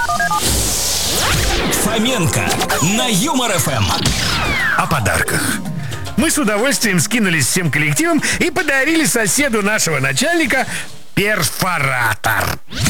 Фоменко на Юмор ФМ. О подарках. Мы с удовольствием скинулись всем коллективом и подарили соседу нашего начальника перфоратор.